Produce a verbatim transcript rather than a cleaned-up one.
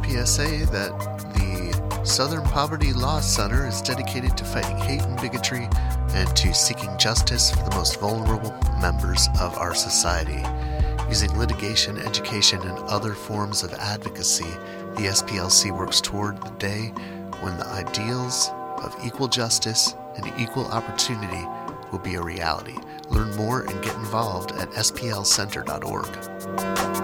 P S A that the Southern Poverty Law Center is dedicated to fighting hate and bigotry and to seeking justice for the most vulnerable members of our society. Using litigation, education, and other forms of advocacy, the S P L C works toward the day when the ideals of equal justice and equal opportunity will be a reality. Learn more and get involved at S P L center dot org.